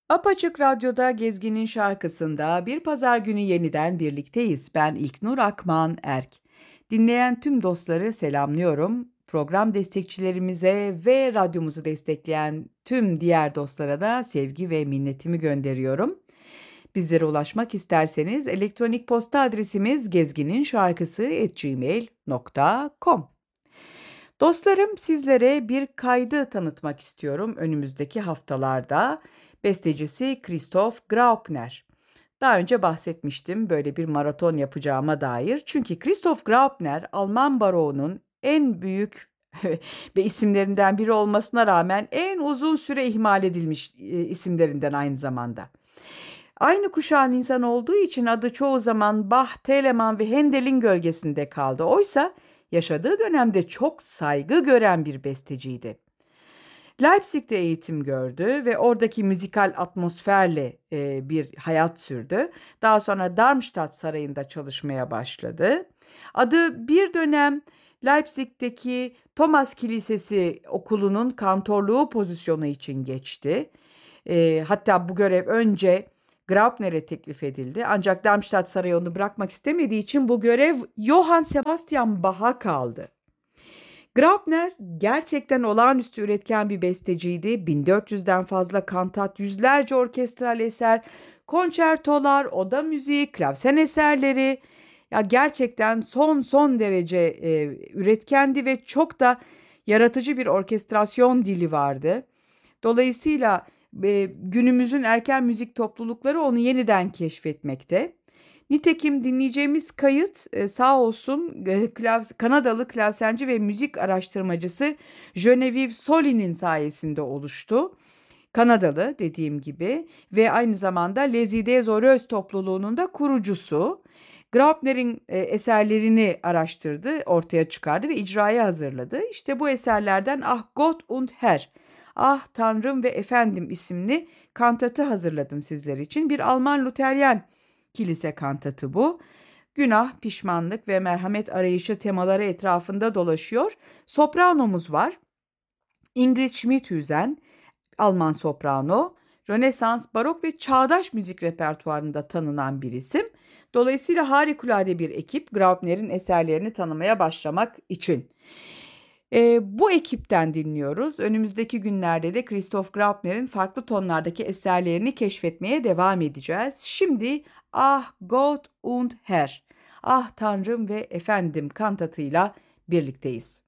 Apaçık Radyo'da Gezgin'in şarkısında bir pazar günü yeniden birlikteyiz. Ben İlknur Akman Erk. Dinleyen tüm dostları selamlıyorum. Program destekçilerimize ve radyomuzu destekleyen tüm diğer dostlara da sevgi ve minnetimi gönderiyorum. Bizlere ulaşmak isterseniz elektronik posta adresimiz gezgininşarkısı@gmail.com. Dostlarım, sizlere bir kaydı tanıtmak istiyorum önümüzdeki haftalarda. Bestecisi Christoph Graupner. Daha önce bahsetmiştim böyle bir maraton yapacağıma dair. Çünkü Christoph Graupner Alman baroğunun en büyük ve isimlerinden biri olmasına rağmen en uzun süre ihmal edilmiş isimlerinden aynı zamanda. Aynı kuşağın insan olduğu için adı çoğu zaman Bach, Telemann ve Handel'in gölgesinde kaldı. Oysa yaşadığı dönemde çok saygı gören bir besteciydi. Leipzig'te eğitim gördü ve oradaki müzikal atmosferle bir hayat sürdü. Daha sonra Darmstadt Sarayı'nda çalışmaya başladı. Adı bir dönem Leipzig'teki Thomas Kilisesi Okulu'nun kantorluğu pozisyonu için geçti. Hatta bu görev önce Graupner'e teklif edildi. Ancak Darmstadt Sarayı onu bırakmak istemediği için bu görev Johann Sebastian Bach'a kaldı. Graupner gerçekten olağanüstü üretken bir besteciydi. 1400'den fazla kantat, yüzlerce orkestral eser, konçertolar, oda müziği, klavsen eserleri. Ya gerçekten son derece üretkendi ve çok da yaratıcı bir orkestrasyon dili vardı. Dolayısıyla günümüzün erken müzik toplulukları onu yeniden keşfetmekte. Nitekim dinleyeceğimiz kayıt sağ olsun Kanadalı klavsenci ve müzik araştırmacısı Geneviève Soli'nin sayesinde oluştu. Kanadalı dediğim gibi ve aynı zamanda Les Idées Heureuses topluluğunun da kurucusu. Graupner'in eserlerini araştırdı, ortaya çıkardı ve icraya hazırladı. İşte bu eserlerden Ah Gott und Herr, Ah Tanrım ve Efendim isimli kantatı hazırladım sizler için. Bir Alman Luteryen kilise kantatı bu. Günah, pişmanlık ve merhamet arayışı temaları etrafında dolaşıyor. Sopranomuz var. Ingrid Schmidhusen, Alman soprano, Rönesans, barok ve çağdaş müzik repertuarında tanınan bir isim. Dolayısıyla harikulade bir ekip Graupner'in eserlerini tanımaya başlamak için. Bu ekipten dinliyoruz. Önümüzdeki günlerde de Christoph Graupner'in farklı tonlardaki eserlerini keşfetmeye devam edeceğiz. Şimdi Ah Gott und Herr, Ah Tanrım ve Efendim kantatıyla birlikteyiz.